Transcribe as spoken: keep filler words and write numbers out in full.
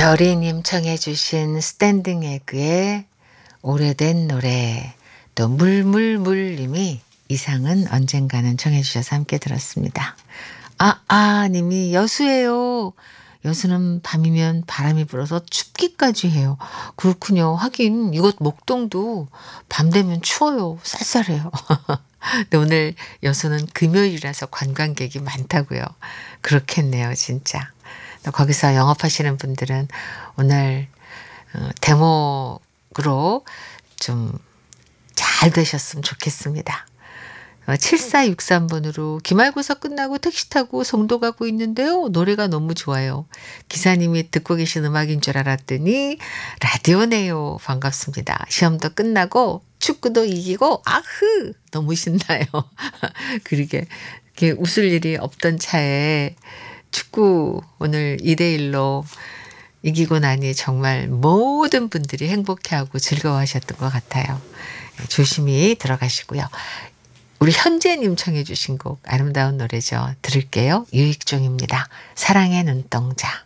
별이님 청해 주신 스탠딩 에그의 오래된 노래, 또 물물물님이 이상은 언젠가는 청해 주셔서 함께 들었습니다. 아아 님이 여수예요. 여수는 밤이면 바람이 불어서 춥기까지 해요. 그렇군요. 하긴 이곳 목동도 밤 되면 추워요. 쌀쌀해요. 근데 오늘 여수는 금요일이라서 관광객이 많다고요. 그렇겠네요, 진짜. 거기서 영업하시는 분들은 오늘 어, 대목으로 좀 잘 되셨으면 좋겠습니다. 어, 칠사육삼 번으로 기말고사 끝나고 택시 타고 송도 가고 있는데요. 노래가 너무 좋아요. 기사님이 듣고 계신 음악인 줄 알았더니 라디오네요. 반갑습니다. 시험도 끝나고 축구도 이기고 아흐 너무 신나요. 그러게 이렇게 웃을 일이 없던 차에 축구 오늘 이 대 일로 이기고 나니 정말 모든 분들이 행복해하고 즐거워하셨던 것 같아요. 조심히 들어가시고요. 우리 현재님 청해 주신 곡 아름다운 노래죠. 들을게요. 유익종입니다. 사랑의 눈동자.